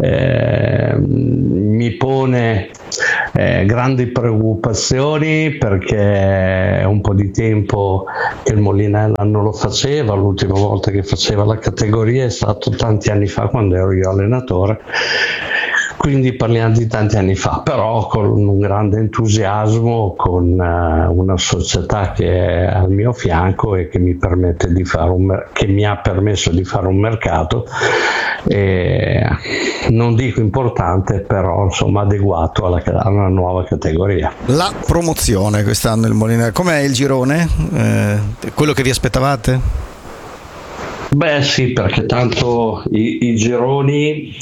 mi pone grandi preoccupazioni, perché è un po' di tempo che il Molinella non lo faceva. L'ultima volta che faceva la categoria è stato tanti anni fa, quando ero io allenatore, quindi parliamo di tanti anni fa, però con un grande entusiasmo, con una società che è al mio fianco e che mi permette di fare che mi ha permesso di fare un mercato, non dico importante, però insomma adeguato alla nuova categoria. La promozione quest'anno il Molinella, com'è il girone? Quello che vi aspettavate? Beh sì, perché tanto i gironi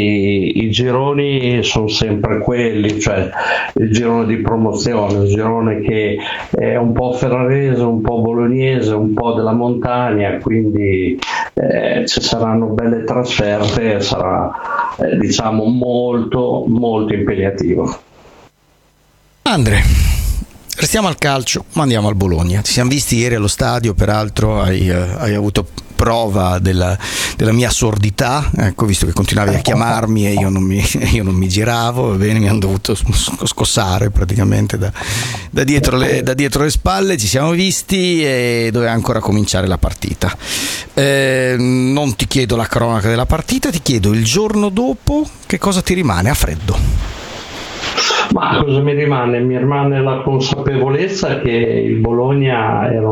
sono sempre quelli, cioè il girone di promozione, il girone che è un po' ferrarese, un po' bolognese, un po' della montagna, quindi ci saranno belle trasferte, sarà diciamo molto molto impegnativo. Andre, restiamo al calcio, ma andiamo al Bologna. Ci siamo visti ieri allo stadio, peraltro hai avuto prova della mia sordità, ecco, visto che continuavi a chiamarmi e io non mi giravo, va bene, mi hanno dovuto scossare praticamente da dietro le spalle. Ci siamo visti e doveva ancora cominciare la partita. Non ti chiedo la cronaca della partita, ti chiedo il giorno dopo che cosa ti rimane a freddo. Ma cosa mi rimane? Mi rimane la consapevolezza che il Bologna era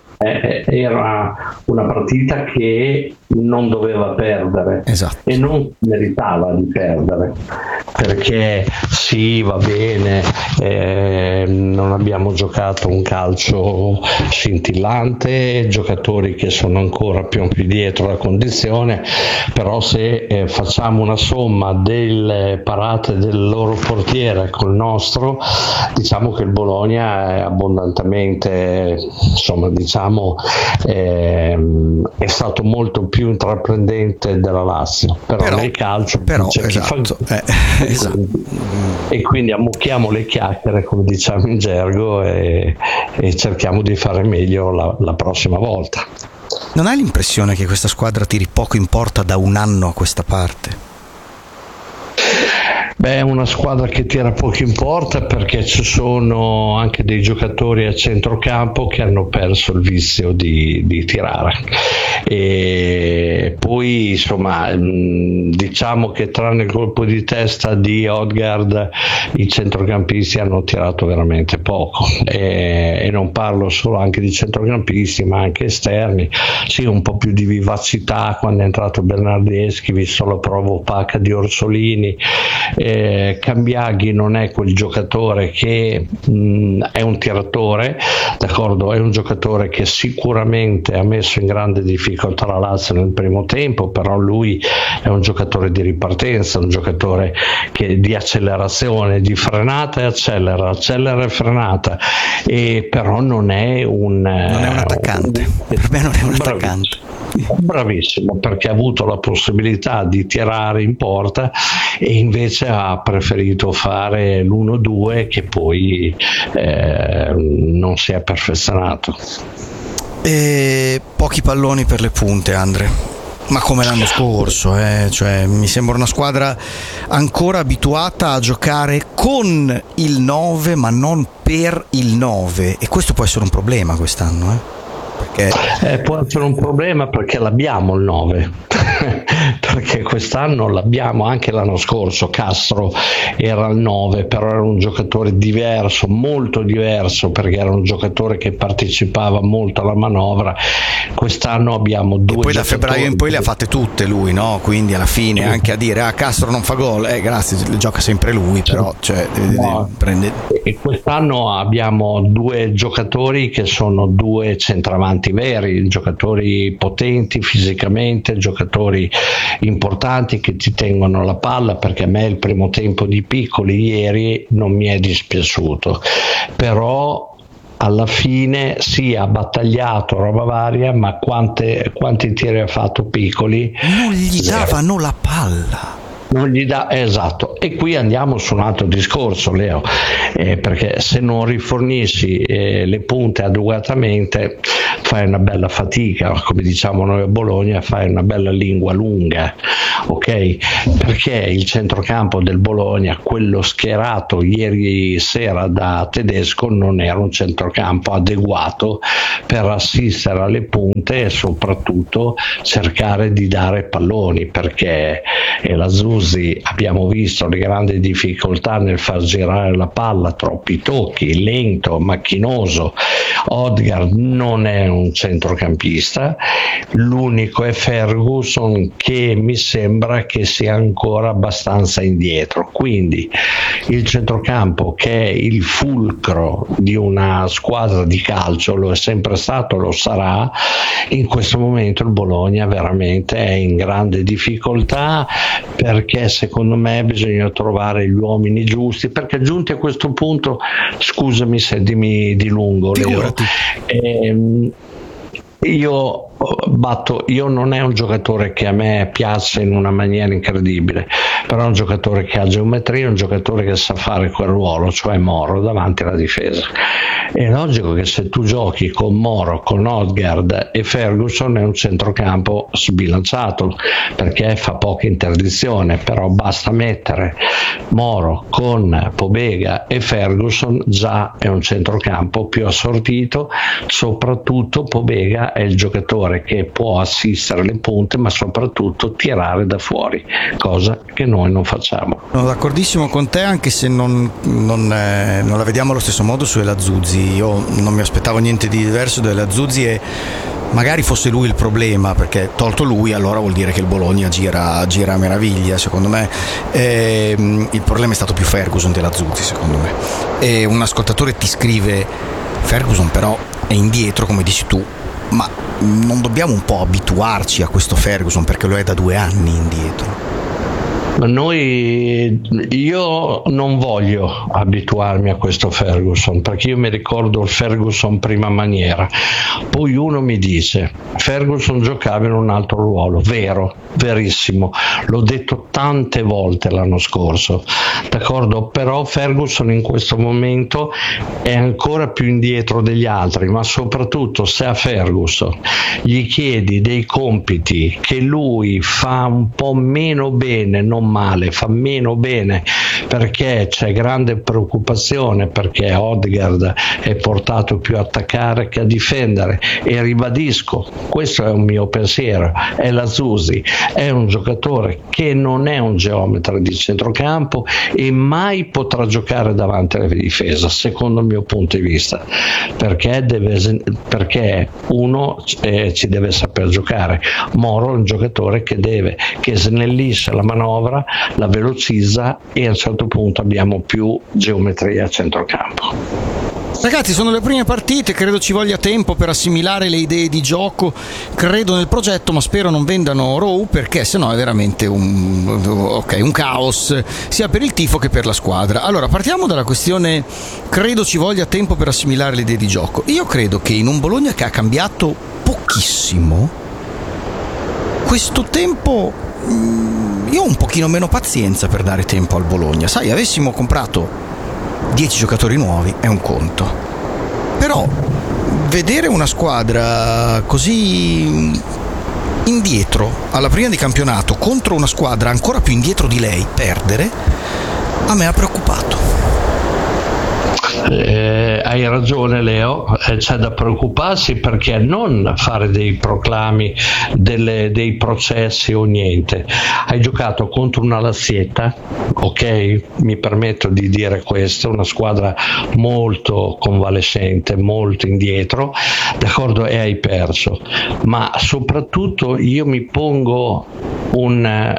una partita che non doveva perdere, esatto, e non meritava di perdere, perché sì, va bene, non abbiamo giocato un calcio scintillante, giocatori che sono ancora più dietro la condizione, però se facciamo una somma delle parate del loro portiere col nostro, diciamo che il Bologna è abbondantemente, insomma, diciamo è stato molto più intraprendente della Lazio, però nel calcio c'è esatto, esatto. E quindi ammucchiamo le chiacchiere, come diciamo in gergo, e cerchiamo di fare meglio la prossima volta. Non hai l'impressione che questa squadra tiri poco in porta da un anno a questa parte? Beh, è una squadra che tira poco in porta, perché ci sono anche dei giocatori a centrocampo che hanno perso il vizio di tirare, e poi insomma diciamo che tranne il colpo di testa di Odgaard i centrocampisti hanno tirato veramente poco, e non parlo solo anche di centrocampisti ma anche esterni. Sì, un po' più di vivacità quando è entrato Bernardeschi, visto la prova opaca di Orsolini. Cambiaghi non è quel giocatore che è un tiratore, d'accordo, è un giocatore che sicuramente ha messo in grande difficoltà la Lazio nel primo tempo, però lui è un giocatore di ripartenza, un giocatore di accelerazione, di frenata e accelera e frenata, e però non è un attaccante, per me non è un attaccante. Bravissimo, perché ha avuto la possibilità di tirare in porta e invece ha preferito fare l'1-2 che poi non si è perfezionato. Pochi palloni per le punte, Andre, ma come l'anno scorso, cioè, mi sembra una squadra ancora abituata a giocare con il 9 ma non per il 9, e questo può essere un problema quest'anno, perché può essere un problema perché l'abbiamo il 9 perché quest'anno l'abbiamo, anche l'anno scorso Castro era il 9, però era un giocatore diverso, molto diverso, perché era un giocatore che partecipava molto alla manovra Quest'anno abbiamo due. E poi da giocatori. febbraio in poi le ha fatte tutte lui, no? Quindi alla fine anche a dire Castro non fa gol, grazie, le gioca sempre lui, però prende. E quest'anno abbiamo due giocatori che sono due centravanti veri, giocatori potenti fisicamente, giocatori importanti che ti tengono la palla, perché a me il primo tempo di Piccoli ieri non mi è dispiaciuto, però alla fine sì, ha battagliato roba varia, ma quanti tiri ha fatto Piccoli? Non gli davano la palla. Non gli dà, esatto. E qui andiamo su un altro discorso, Leo, perché se non rifornisci le punte adeguatamente fai una bella fatica, come diciamo noi a Bologna, fai una bella lingua lunga, ok? Perché il centrocampo del Bologna, quello schierato ieri sera da Tedesco, non era un centrocampo adeguato per assistere alle punte e soprattutto cercare di dare palloni, perché la Zusi abbiamo visto le grandi difficoltà nel far girare la palla, troppi tocchi, lento, macchinoso. Odegaard non è un centrocampista, l'unico è Ferguson, che mi sembra che sia ancora abbastanza indietro, quindi il centrocampo, che è il fulcro di una squadra di calcio, lo è sempre stato, lo sarà. In questo momento il Bologna veramente è in grande difficoltà, perché secondo me bisogna trovare gli uomini giusti, perché giunti a questo punto, scusami se mi dilungo, Leo, io non è un giocatore che a me piace in una maniera incredibile, però è un giocatore che ha geometria, un giocatore che sa fare quel ruolo, cioè Moro davanti alla difesa. È logico che se tu giochi con Moro, con Odegaard e Ferguson è un centrocampo sbilanciato, perché fa poca interdizione, però basta mettere Moro con Pobega e Ferguson, già è un centrocampo più assortito. Soprattutto Pobega è il giocatore che può assistere le punte, ma soprattutto tirare da fuori, cosa che noi non facciamo. Sono d'accordissimo con te, anche se non la vediamo allo stesso modo su Elazuzzi. Io non mi aspettavo niente di diverso da Elazuzzi, e magari fosse lui il problema, perché tolto lui allora vuol dire che il Bologna gira a meraviglia, secondo me. Il problema è stato più Ferguson di Elazuzzi, secondo me. E un ascoltatore ti scrive: Ferguson però è indietro, come dici tu, ma non dobbiamo un po' abituarci a questo Ferguson, perché lo è da 2 anni indietro? Io non voglio abituarmi a questo Ferguson, perché io mi ricordo il Ferguson prima maniera. Poi uno mi dice Ferguson giocava in un altro ruolo, vero, verissimo, l'ho detto tante volte l'anno scorso, d'accordo, però Ferguson in questo momento è ancora più indietro degli altri, ma soprattutto se a Ferguson gli chiedi dei compiti che lui fa un po' meno bene, non male, fa meno bene, perché c'è grande preoccupazione, perché Odegaard è portato più a attaccare che a difendere, e ribadisco, questo è un mio pensiero, è Elazuzzi, è un giocatore che non è un geometra di centrocampo e mai potrà giocare davanti alla difesa, secondo il mio punto di vista, perché uno ci deve saper giocare. Moro è un giocatore che snellisce la manovra, la velocizza, e a un certo punto abbiamo più geometria a centrocampo. Ragazzi, sono le prime partite, credo ci voglia tempo per assimilare le idee di gioco, credo nel progetto, ma spero non vendano Rowe, perché sennò è veramente un caos sia per il tifo che per la squadra. Allora, partiamo dalla questione credo ci voglia tempo per assimilare le idee di gioco. Io credo che in un Bologna che ha cambiato pochissimo, questo tempo io ho un pochino meno pazienza per dare tempo al Bologna. Sai, avessimo comprato 10 giocatori nuovi è un conto, però vedere una squadra così indietro alla prima di campionato contro una squadra ancora più indietro di lei perdere, a me ha preoccupato. hai ragione Leo, c'è da preoccuparsi, perché non fare dei proclami, dei processi o niente. Hai giocato contro una Lazietta, ok, mi permetto di dire questo, una squadra molto convalescente, molto indietro, d'accordo, e hai perso, ma soprattutto io mi pongo una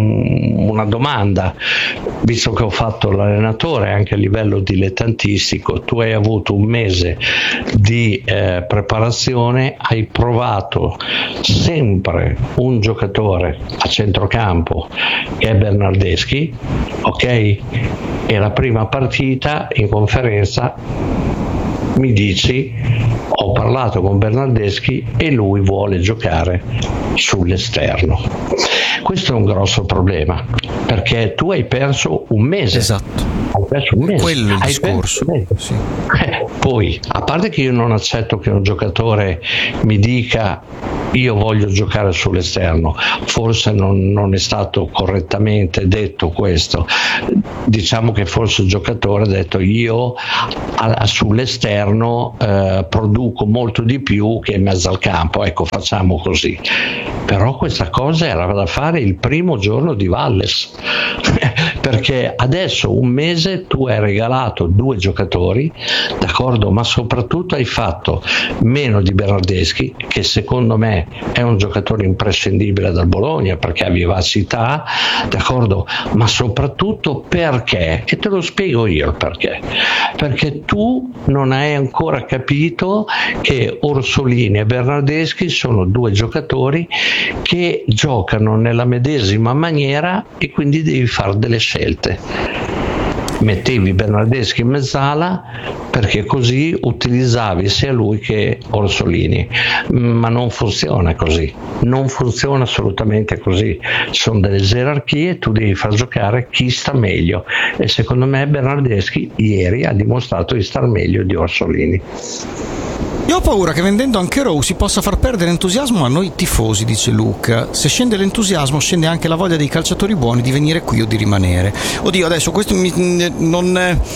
domanda, visto che ho fatto l'allenatore anche a livello dilettantistico. Tu hai avuto un mese di preparazione, hai provato sempre un giocatore a centrocampo che è Bernardeschi, ok, e la prima partita in conferenza mi dici: ho parlato con Bernardeschi e lui vuole giocare sull'esterno. Questo è un grosso problema, perché tu hai perso un mese. Esatto. Hai perso un mese. Quello è il discorso. Sì. Poi, a parte che io non accetto che un giocatore mi dica: io voglio giocare sull'esterno, forse non è stato correttamente detto questo, diciamo che forse il giocatore ha detto: io sull'esterno produco molto di più che in mezzo al campo, ecco, facciamo così. Però questa cosa era da fare il primo giorno di Valles perché adesso un mese tu hai regalato 2 giocatori, d'accordo, ma soprattutto hai fatto meno di Bernardeschi, che secondo me è un giocatore imprescindibile dal Bologna perché ha vivacità, d'accordo, ma soprattutto perché, e te lo spiego io il perché tu non hai ancora capito che Orsolini e Bernardeschi sono 2 giocatori che giocano nella medesima maniera e quindi devi fare delle scelte. Mettevi Bernardeschi in mezzala perché così utilizzavi sia lui che Orsolini, ma non funziona così, non funziona assolutamente così, sono delle gerarchie, tu devi far giocare chi sta meglio e secondo me Bernardeschi ieri ha dimostrato di star meglio di Orsolini. Io ho paura che vendendo anche Rowe si possa far perdere entusiasmo a noi tifosi, dice Luca. Se scende l'entusiasmo, scende anche la voglia dei calciatori buoni di venire qui o di rimanere. Oddio, adesso questo non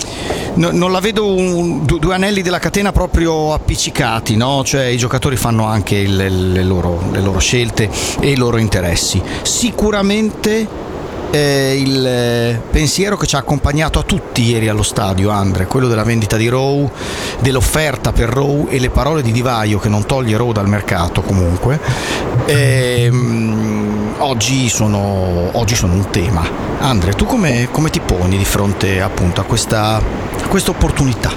la vedo 2 anelli della catena proprio appiccicati, no? Cioè i giocatori fanno anche le loro scelte e i loro interessi. Sicuramente il pensiero che ci ha accompagnato a tutti ieri allo stadio, Andre, quello della vendita di Rowe, dell'offerta per Rowe e le parole di Di Vaio che non toglie Rowe dal mercato comunque, oggi sono un tema. Andre, tu come ti poni di fronte appunto a questa opportunità?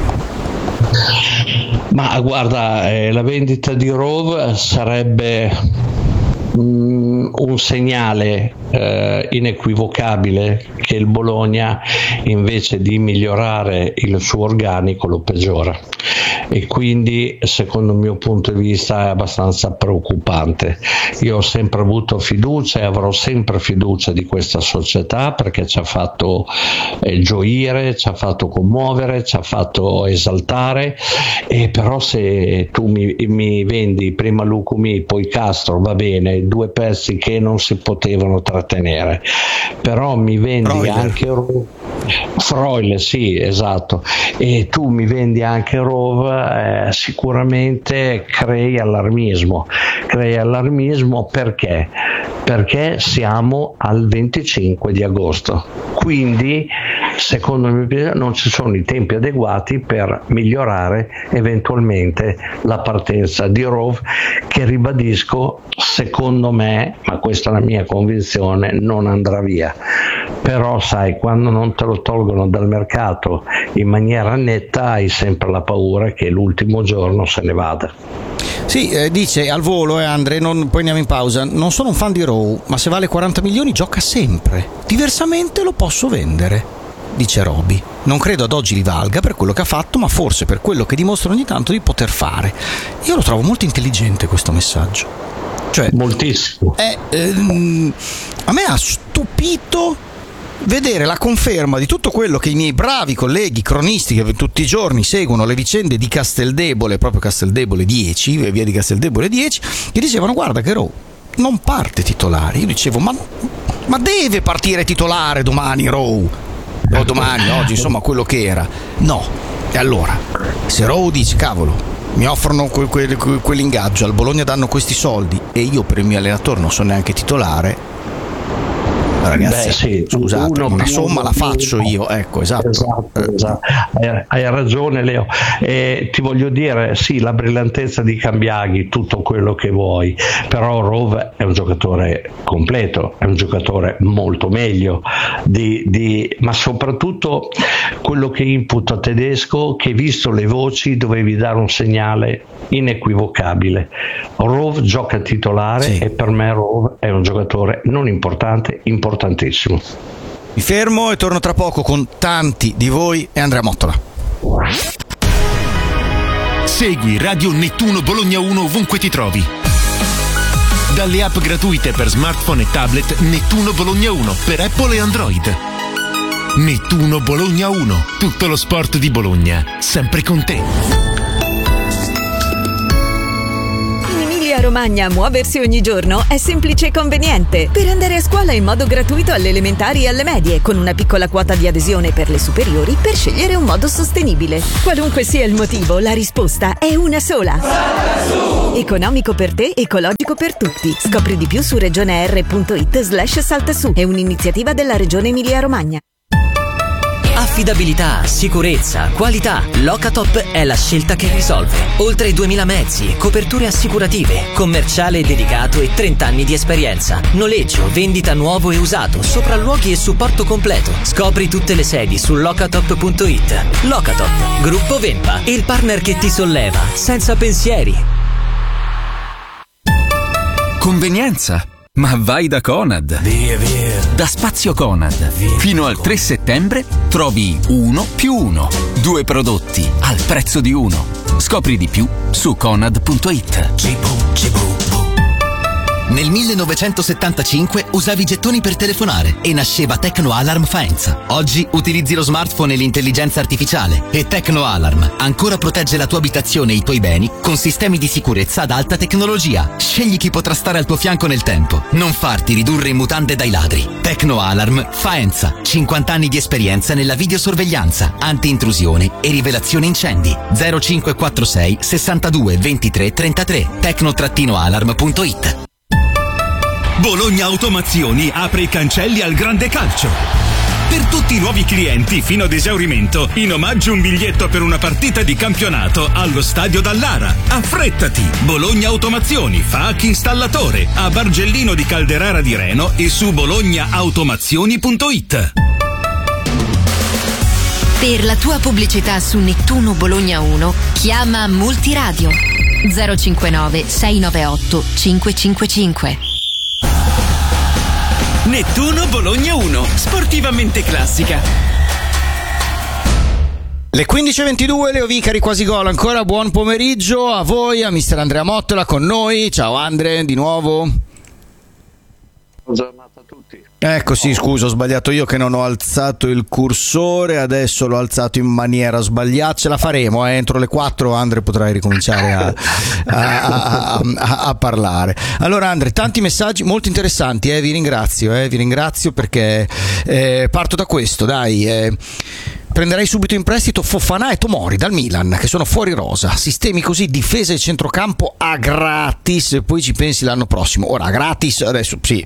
Ma guarda, la vendita di Rowe sarebbe un segnale inequivocabile che il Bologna, invece di migliorare il suo organico, lo peggiora, e quindi secondo il mio punto di vista è abbastanza preoccupante. Io ho sempre avuto fiducia e avrò sempre fiducia di questa società perché ci ha fatto gioire, ci ha fatto commuovere, ci ha fatto esaltare, e però se tu mi vendi prima Lucumi poi Castro, va bene, 2 pezzi che non si potevano trattenere, però mi vendi anche Freuler, sì, esatto, e tu mi vendi anche Rowe, sicuramente crei allarmismo perché siamo al 25 di agosto, quindi secondo me non ci sono i tempi adeguati per migliorare eventualmente la partenza di Rowe, che ribadisco, secondo me, ma questa è la mia convinzione, non andrà via. Però sai, quando non te lo tolgono dal mercato in maniera netta hai sempre la paura che l'ultimo giorno se ne vada. Sì, dice al volo, Andre, poi andiamo in pausa: non sono un fan di Rowe, ma se vale 40 milioni gioca sempre, diversamente lo posso vendere, dice Roby. Non credo ad oggi li valga per quello che ha fatto, ma forse per quello che dimostra ogni tanto di poter fare. Io lo trovo molto intelligente questo messaggio, cioè moltissimo. A me ha stupito vedere la conferma di tutto quello che i miei bravi colleghi cronisti che tutti i giorni seguono le vicende di Casteldebole, proprio Casteldebole 10 e via di Casteldebole 10, che dicevano: guarda che Rowe non parte titolare. Io dicevo: ma deve partire titolare domani Rowe, o domani, oggi, insomma quello che era. No, E allora, se Rowe dice, cavolo, mi offrono quell'ingaggio, al Bologna danno questi soldi e io per il mio allenatore non sono neanche titolare, ragazzi, sì, scusate, una somma la faccio io, ecco, esatto. Hai ragione, Leo. Ti voglio dire, sì, la brillantezza di Cambiaghi, tutto quello che vuoi, però Rowe è un giocatore completo, è un giocatore molto meglio ma soprattutto quello che imputa Tedesco, che visto le voci dovevi dare un segnale inequivocabile. Rowe gioca titolare e per me Rowe è un giocatore non importante, importantissimo. Mi fermo e torno tra poco con tanti di voi e Andrea Mottola. Segui Radio Nettuno Bologna 1 ovunque ti trovi. Dalle app gratuite per smartphone e tablet Nettuno Bologna 1 per Apple e Android. Nettuno Bologna 1, tutto lo sport di Bologna, sempre con te. Romagna, muoversi ogni giorno è semplice e conveniente. Per andare a scuola in modo gratuito alle elementari e alle medie, con una piccola quota di adesione per le superiori, per scegliere un modo sostenibile. Qualunque sia il motivo, la risposta è una sola. Economico per te, ecologico per tutti. Scopri di più su regioner.it/saltasu. È un'iniziativa della Regione Emilia-Romagna. Affidabilità, sicurezza, qualità. Locatop è la scelta che risolve. Oltre 2000 mezzi, coperture assicurative, commerciale dedicato e 30 anni di esperienza. Noleggio, vendita nuovo e usato, sopralluoghi e supporto completo. Scopri tutte le sedi su locatop.it. Locatop, gruppo Vempa, il partner che ti solleva, senza pensieri. Convenienza. Ma vai da Conad. Via. Da Spazio Conad. Fino al 3 settembre trovi 1+1. 2 prodotti al prezzo di uno. Scopri di più su conad.it. Nel 1975 usavi gettoni per telefonare e nasceva Tecno Alarm Faenza. Oggi utilizzi lo smartphone e l'intelligenza artificiale e Tecno Alarm ancora protegge la tua abitazione e i tuoi beni con sistemi di sicurezza ad alta tecnologia. Scegli chi potrà stare al tuo fianco nel tempo. Non farti ridurre in mutande dai ladri. Tecno Alarm Faenza. 50 anni di esperienza nella videosorveglianza, anti-intrusione e rivelazione incendi. 0546 62 23 33. Tecno-alarm.it. Bologna Automazioni apre i cancelli al grande calcio. Per tutti i nuovi clienti fino ad esaurimento, in omaggio un biglietto per una partita di campionato allo stadio Dallara. Affrettati! Bologna Automazioni fa anche installatore a Bargellino di Calderara di Reno e su bolognaautomazioni.it. Per la tua pubblicità su Nettuno Bologna 1 chiama Multiradio 059 698 555. Nettuno Bologna 1, sportivamente classica. Le 15:22, Leo Vicari, quasi gol. Ancora buon pomeriggio a voi, a mister Andrea Mottola con noi. Ciao Andre, di nuovo. Buona giornata a tutti. Ecco, sì, scusa, ho sbagliato io che non ho alzato il cursore, adesso l'ho alzato in maniera sbagliata. Ce la faremo, entro le 4 Andre potrai ricominciare a parlare. Allora Andre, tanti messaggi molto interessanti, vi ringrazio perché parto da questo, dai. Prenderei subito in prestito Fofana e Tomori dal Milan, che sono fuori rosa. Sistemi così, difesa e centrocampo a gratis, e poi ci pensi l'anno prossimo. Ora a gratis, adesso sì,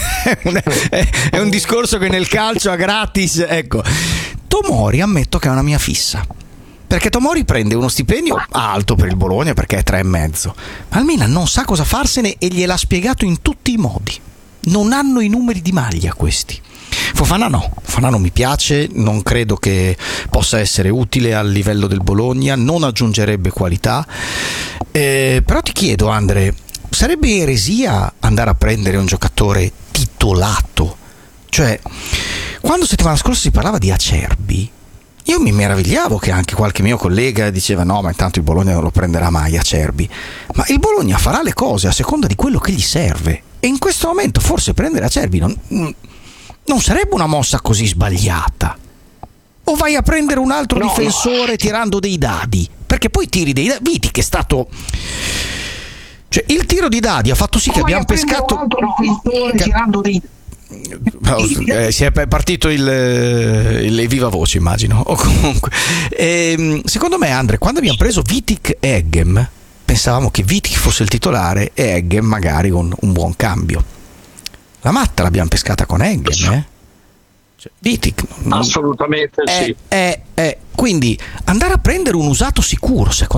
è un discorso che nel calcio a gratis, ecco. Tomori ammetto che è una mia fissa, perché Tomori prende uno stipendio alto per il Bologna perché è 3,5, ma il Milan non sa cosa farsene e gliel'ha spiegato in tutti i modi. Non hanno i numeri di maglia questi. Fofana non mi piace, non credo che possa essere utile al livello del Bologna, non aggiungerebbe qualità, però ti chiedo Andre, sarebbe eresia andare a prendere un giocatore titolato? Cioè, quando settimana scorsa si parlava di Acerbi, io mi meravigliavo che anche qualche mio collega diceva no, ma intanto il Bologna non lo prenderà mai Acerbi, ma il Bologna farà le cose a seconda di quello che gli serve, e in questo momento forse prendere Acerbi non sarebbe una mossa così sbagliata. O vai a prendere un altro difensore tirando dei dadi, perché poi tiri dei dadi. Vedi che è stato, cioè il tiro di dadi ha fatto sì che abbiamo pescato un altro difensore tirando dei si è partito il viva voce, immagino. O comunque, secondo me, Andre, quando abbiamo preso Vitic e Eggem, pensavamo che Vitic fosse il titolare e Eggem magari con un buon cambio. La matta l'abbiamo pescata con Eggem, Cioè, Vitic assolutamente sì. Quindi andare a prendere un usato sicuro, secondo